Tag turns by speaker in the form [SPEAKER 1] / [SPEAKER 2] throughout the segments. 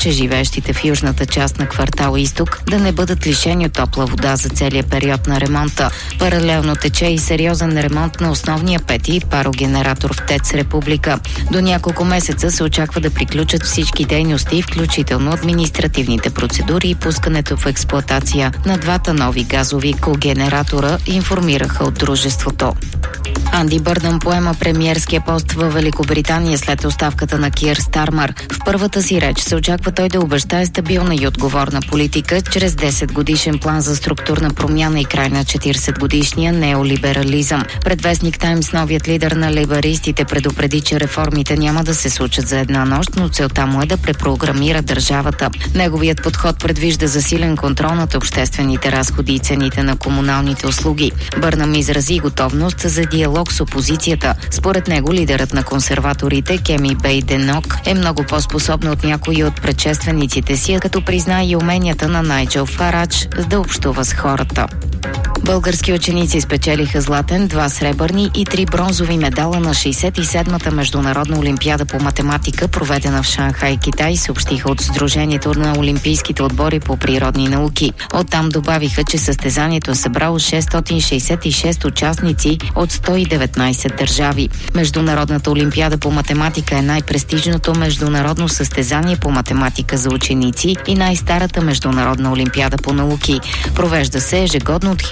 [SPEAKER 1] че живеещите в южната част на квартал Изток да не бъдат лишени от топла вода за целия период на ремонта. Паралелно тече и сериозен ремонт на основния пети парогенератор в ТЕЦ Република. До няколко месеца се очаква да приключат всички дейности, включително административните процедури и пускането в експлоатация на двата нови газови когенератора, информираха от дружеството. Анди Бърнъм поема премиерския пост във Великобритания след оставката на Кир Стармър. В първата си реч се очаква той да обещае стабилна и отговорна политика чрез 10 годишен план за структурна промяна и край на 40-годишния неолиберализъм. Пред вестник Таймс новият лидер на лейбаристите предупреди, че реформите няма да се случат за една нощ, но целта му е да препрограмира държавата. Неговият подход предвижда засилен контрол над обществените разходи и цените на комуналните услуги. Бърнъм изрази готовност за диалог с опозицията. Според него лидерът на консерваторите Кеми Бейденок е много по-способна от някои от предшествениците си, като призна и уменията на Найджел Фарадж да общува с хората. Български ученици спечелиха златен, 2 сребърни и 3 бронзови медала на 67-та международна олимпиада по математика, проведена в Шанхай, Китай, съобщиха от Сдружението на олимпийските отбори по природни науки. Оттам добавиха, че състезанието е събрало 666 участници от 119 държави. Международната олимпиада по математика е най-престижното международно състезание по математика за ученици и най-старата международна олимпиада по науки. Провежда се ежегодно от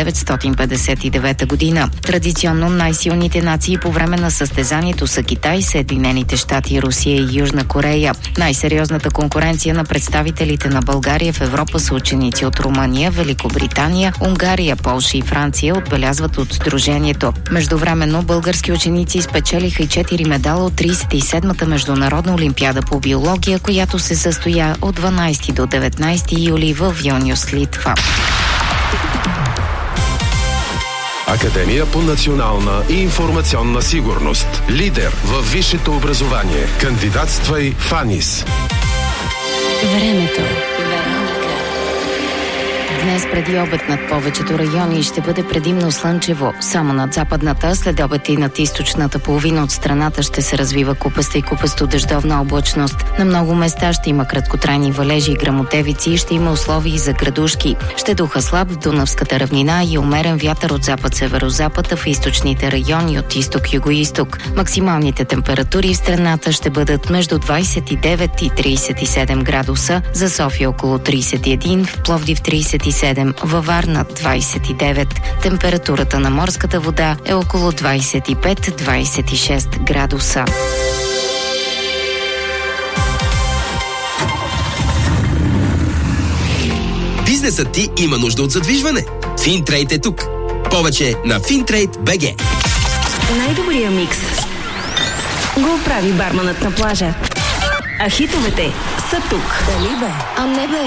[SPEAKER 1] 1959 година. Традиционно най-силните нации по време на състезанието са Китай, Съединените щати, Русия и Южна Корея. Най-сериозната конкуренция на представителите на България в Европа са ученици от Румъния, Великобритания, Унгария, Полша и Франция, отбелязват от Сдружението. Междувременно български ученици спечелиха и 4 медала от 37-та международна олимпиада по биология, която се състоя от 12 до 19 юли в Вилнюс, Литва.
[SPEAKER 2] Академия по национална и информационна сигурност. Лидер във висшето образование. Кандидатствай в АНИС.
[SPEAKER 1] Времето. Днес преди обед над повечето райони ще бъде предимно слънчево. Само над западната, след обед и над източната половина от страната ще се развива купаста и купасто дъждовна облачност. На много места ще има краткотрайни валежи и гръмотевици и ще има условия за градушки. Ще духа слаб в Дунавската равнина и умерен вятър от запад-северозапад, в източните райони от изток-югоизток. Максималните температури в страната ще бъдат между 29 и 37 градуса, за София около 31, в Пловдив 37, във Варна 29. Температурата на морската вода е около 25-26 градуса.
[SPEAKER 3] Бизнесът ти има нужда от задвижване. Финтрейд е тук. Повече на Fintrade.bg.
[SPEAKER 4] Най-добрия микс го прави барманът на плажа. А хитовете са тук.
[SPEAKER 1] Дали бе? А не бе.